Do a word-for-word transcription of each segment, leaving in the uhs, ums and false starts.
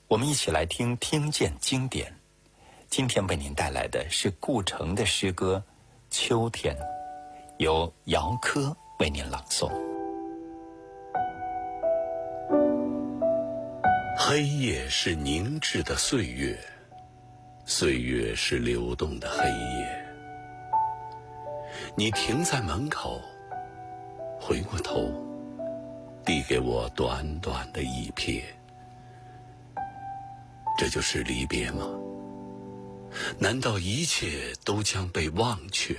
我们一起来听听见经典。今天为您带来的是顾城的诗歌《秋天》，由姚科为您朗诵。 黑夜是凝滞的岁月，岁月是流动的黑夜。你停在门口，回过头，递给我短短的一瞥。这就是离别吗？难道一切都将被忘却？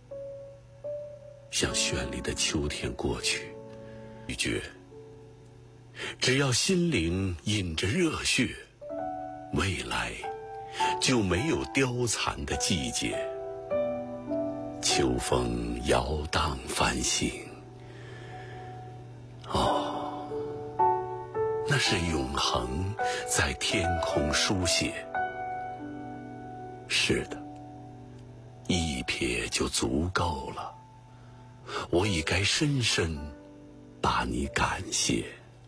像绚丽的秋天过去，拒绝。只要心灵引着热血，未来就没有凋残的季节。秋风摇荡繁星，哦，那是永恒在天空书写。是的，一瞥就足够了，我已该深深把你感谢。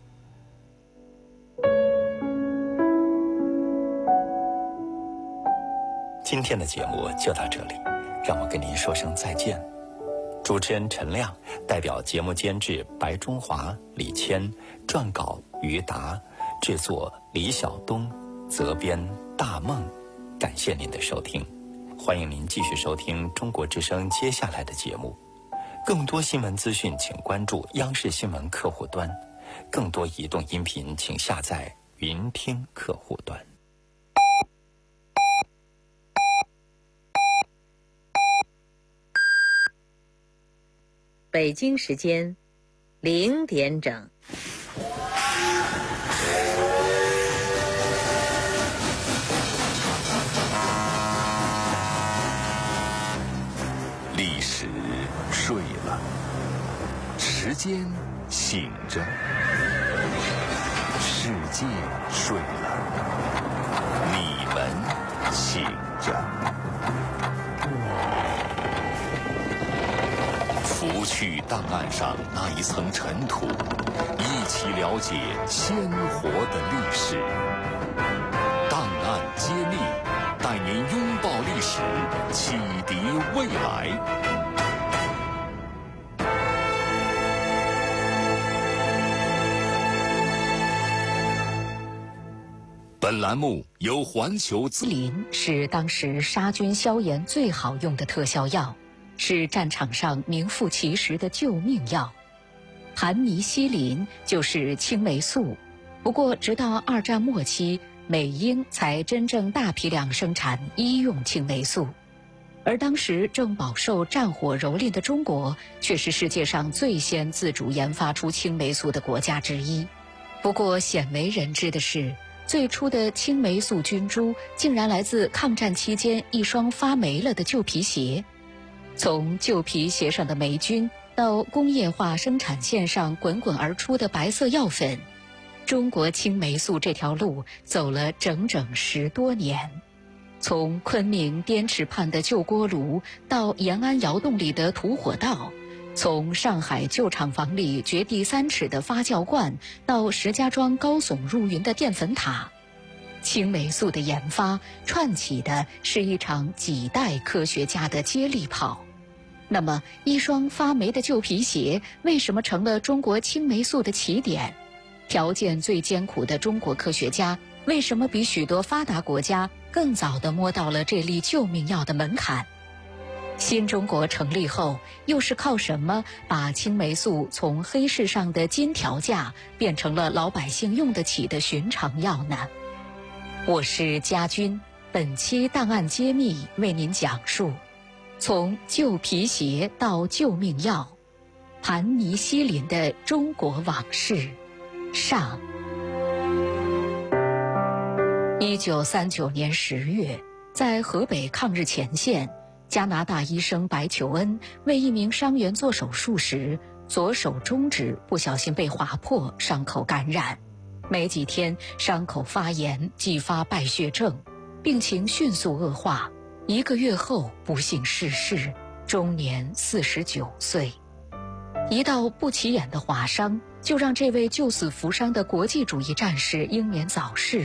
今天的节目就到这里，让我跟您说声再见。主持人陈亮，代表节目监制白中华、李谦，撰稿于达，制作李晓东，责编大梦。感谢您的收听，欢迎您继续收听中国之声接下来的节目。更多新闻资讯请关注央视新闻客户端，更多移动音频请下载云听客户端。 北京时间零点整。 历史睡了，时间醒着，世界睡了，你们醒着。拂去档案上那一层尘土，一起了解鲜活的历史。档案揭秘，带您拥抱历史，启迪未来。本栏目由环球资林是当时杀菌消炎最好用的特效药，是战场上名副其实的救命药。盘尼西林就是青霉素，不过直到二战末期，美英才真正大批量生产医用青霉素。而当时正饱受战火蹂躏的中国，却是世界上最先自主研发出青霉素的国家之一。不过鲜为人知的是，最初的青霉素菌株竟然来自抗战期间一双发霉了的旧皮鞋。从旧皮鞋上的霉菌到工业化生产线上滚滚而出的白色药粉，中国青霉素这条路走了整整十多年。从昆明滇池畔的旧锅炉到延安窑洞里的土火道，从上海旧厂房里掘地三尺的发酵罐到石家庄高耸入云的淀粉塔，青霉素的研发串起的是一场几代科学家的接力跑。那么一双发霉的旧皮鞋为什么成了中国青霉素的起点？条件最艰苦的中国科学家为什么比许多发达国家更早地摸到了这粒救命药的门槛？新中国成立后，又是靠什么把青霉素从黑市上的金条价变成了老百姓用得起的寻常药呢？我是家军，本期档案揭秘为您讲述从旧皮鞋到救命药，盘尼西林的中国往事上。一九三九年十月，在河北抗日前线，加拿大医生白求恩为一名伤员做手术时，左手中指不小心被划破，伤口感染。没几天，伤口发炎，继发败血症，病情迅速恶化。一个月后，不幸逝世，终年四十九岁。一道不起眼的划伤，就让这位救死扶伤的国际主义战士英年早逝。